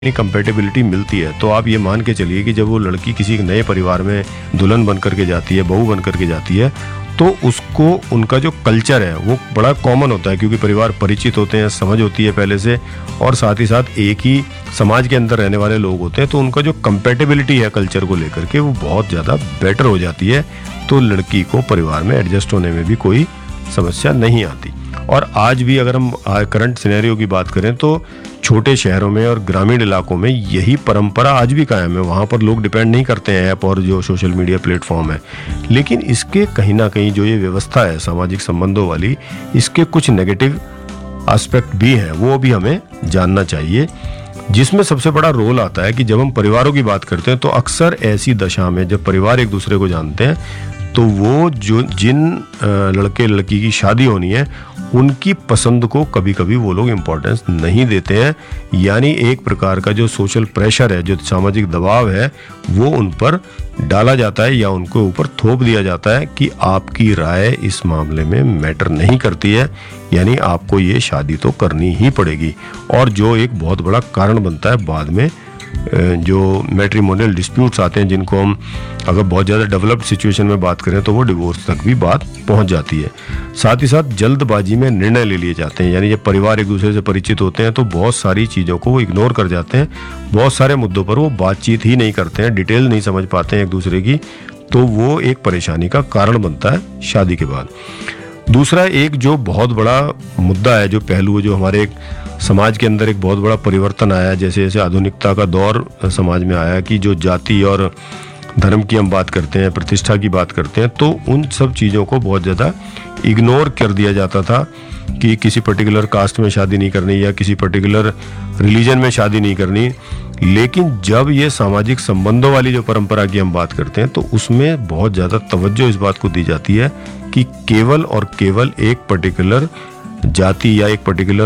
Compatibility मिलती है तो आप ये मान के चलिए कि जब वो लड़की किसी नए परिवार में दुल्हन बन करके जाती है, बहू बन करके जाती है, तो उसको उनका जो कल्चर है वो बड़ा कॉमन होता है, क्योंकि परिवार परिचित होते हैं, समझ होती है पहले से, और साथ ही साथ एक ही समाज के अंदर रहने वाले लोग होते हैं, तो उनका जो कंपेटेबिलिटी है कल्चर को लेकर के वो बहुत ज़्यादा बेटर हो जाती है। तो लड़की को परिवार में एडजस्ट होने में भी कोई समस्या नहीं आती। और आज भी अगर हम करंट सिनेरियो की बात करें तो छोटे शहरों में और ग्रामीण इलाकों में यही परंपरा आज भी कायम है। वहाँ पर लोग डिपेंड नहीं करते हैं ऐप और जो सोशल मीडिया प्लेटफॉर्म है, लेकिन इसके कहीं ना कहीं जो ये व्यवस्था है सामाजिक संबंधों वाली, इसके कुछ नेगेटिव एस्पेक्ट भी हैं, वो भी हमें जानना चाहिए। जिसमें सबसे बड़ा रोल आता है कि जब हम परिवारों की बात करते हैं तो अक्सर ऐसी दशा में जब परिवार एक दूसरे को जानते हैं तो वो जो जिन लड़के लड़की की शादी होनी है उनकी पसंद को कभी कभी वो लोग इम्पोर्टेंस नहीं देते हैं। यानी एक प्रकार का जो सोशल प्रेशर है, जो सामाजिक दबाव है, वो उन पर डाला जाता है या उनके ऊपर थोप दिया जाता है कि आपकी राय इस मामले में मैटर नहीं करती है, यानी आपको ये शादी तो करनी ही पड़ेगी। और जो एक बहुत बड़ा कारण बनता है बाद में जो मैट्रिमोनियल डिस्प्यूट्स आते हैं, जिनको हम अगर बहुत ज़्यादा डेवलप्ड सिचुएशन में बात करें तो वो डिवोर्स तक भी बात पहुंच जाती है। साथ ही साथ जल्दबाजी में निर्णय ले लिए जाते हैं, यानी जब परिवार एक दूसरे से परिचित होते हैं तो बहुत सारी चीज़ों को वो इग्नोर कर जाते हैं, बहुत सारे मुद्दों पर वो बातचीत ही नहीं करते हैं, डिटेल नहीं समझ पाते हैं एक दूसरे की, तो वो एक परेशानी का कारण बनता है शादी के बाद। दूसरा एक जो बहुत बड़ा मुद्दा है, जो पहलू है, जो हमारे एक समाज के अंदर एक बहुत बड़ा परिवर्तन आया है, जैसे जैसे आधुनिकता का दौर समाज में आया, कि जो जाति और धर्म की हम बात करते हैं, प्रतिष्ठा की बात करते हैं, तो उन सब चीज़ों को बहुत ज़्यादा इग्नोर कर दिया जाता था कि किसी पर्टिकुलर कास्ट में शादी नहीं करनी या किसी पर्टिकुलर रिलीजन में शादी नहीं करनी। लेकिन जब ये सामाजिक संबंधों वाली जो परंपरा की हम बात करते हैं तो उसमें बहुत ज़्यादा तवज्जो इस बात को दी जाती है कि केवल और केवल एक पर्टिकुलर जाति या एक पर्टिकुलर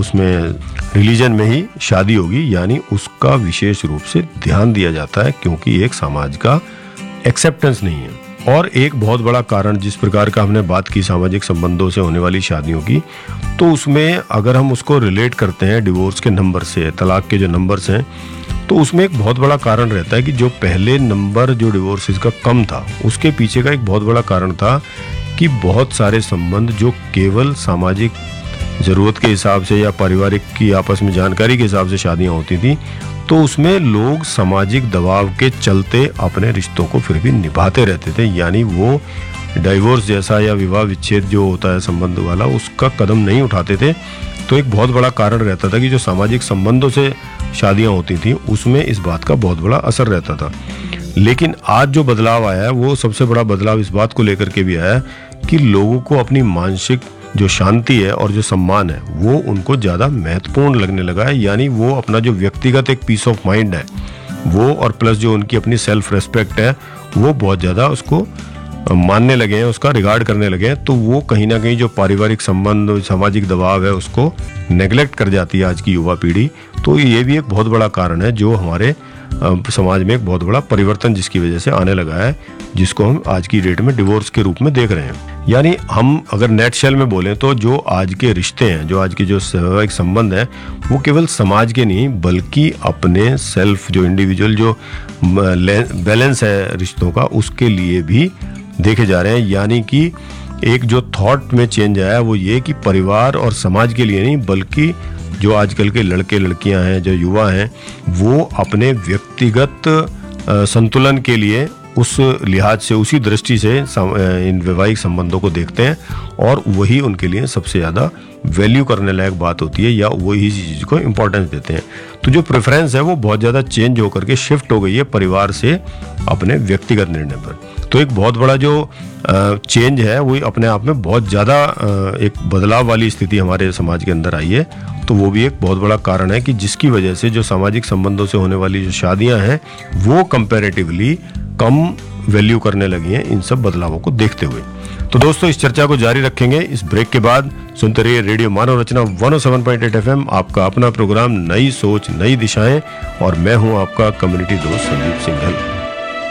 रिलीजन में ही शादी होगी, यानी उसका विशेष रूप से ध्यान दिया जाता है, क्योंकि एक समाज का एक्सेप्टेंस नहीं है। और एक बहुत बड़ा कारण जिस प्रकार का हमने बात की सामाजिक संबंधों से होने वाली शादियों की, तो उसमें अगर हम उसको रिलेट करते हैं डिवोर्स के नंबर से, तलाक के जो नंबर्स हैं, तो उसमें एक बहुत बड़ा कारण रहता है कि जो पहले नंबर जो डिवोर्सेस का कम था, उसके पीछे का एक बहुत बड़ा कारण था कि बहुत सारे संबंध जो केवल सामाजिक ज़रूरत के हिसाब से या पारिवारिक की आपस में जानकारी के हिसाब से शादियां होती थी, तो उसमें लोग सामाजिक दबाव के चलते अपने रिश्तों को फिर भी निभाते रहते थे, यानी वो डाइवोर्स जैसा या विवाह विच्छेद जो होता है संबंध वाला, उसका कदम नहीं उठाते थे। तो एक बहुत बड़ा कारण रहता था कि जो सामाजिक संबंधों से शादियां होती थी उसमें इस बात का बहुत बड़ा असर रहता था। लेकिन आज जो बदलाव आया है वो सबसे बड़ा बदलाव इस बात को लेकर के भी आया है कि लोगों को अपनी मानसिक जो शांति है और जो सम्मान है वो उनको ज़्यादा महत्वपूर्ण लगने लगा है। यानी वो अपना जो व्यक्तिगत एक पीस ऑफ माइंड है वो, और प्लस जो उनकी अपनी सेल्फ रेस्पेक्ट है, वो बहुत ज़्यादा उसको मानने लगे हैं, उसका रिगार्ड करने लगे हैं। तो वो कहीं ना कहीं जो पारिवारिक संबंध, सामाजिक दबाव है, उसको नेग्लेक्ट कर जाती है आज की युवा पीढ़ी। तो ये भी एक बहुत बड़ा कारण है जो हमारे समाज में एक बहुत बड़ा परिवर्तन जिसकी वजह से आने लगा है, जिसको हम आज की डेट में डिवोर्स के रूप में देख रहे हैं। यानी हम अगर नेट शेल में बोलें तो जो आज के रिश्ते हैं, जो आज के जो वैवाहिक संबंध हैं, वो केवल समाज के नहीं बल्कि अपने सेल्फ जो इंडिविजुअल जो बैलेंस है रिश्तों का, उसके लिए भी देखे जा रहे हैं। यानी कि एक जो थॉट में चेंज आया वो ये कि परिवार और समाज के लिए नहीं बल्कि जो आजकल के लड़के लड़कियां हैं, जो युवा हैं, वो अपने व्यक्तिगत संतुलन के लिए उस लिहाज से, उसी दृष्टि से इन वैवाहिक संबंधों को देखते हैं, और वही उनके लिए सबसे ज़्यादा वैल्यू करने लायक बात होती है, या वही चीज़ को इम्पोर्टेंस देते हैं। तो जो प्रेफरेंस है वो बहुत ज़्यादा चेंज होकर के शिफ्ट हो गई है परिवार से अपने व्यक्तिगत निर्णय पर। तो एक बहुत बड़ा जो चेंज है वो अपने आप में बहुत ज़्यादा एक बदलाव वाली स्थिति हमारे समाज के अंदर आई है। तो वो भी एक बहुत बड़ा कारण है कि जिसकी वजह से जो सामाजिक संबंधों से होने वाली जो शादियां हैं वो कंपैरेटिवली कम वैल्यू करने लगी हैं इन सब बदलावों को देखते हुए। तो दोस्तों इस चर्चा को जारी रखेंगे इस ब्रेक के बाद। सुनते रहिए रेडियो मानव रचना 107.8 FM, आपका अपना प्रोग्राम नई सोच नई दिशाएं, और मैं हूं आपका कम्युनिटी दोस्त संदीप सिंघल।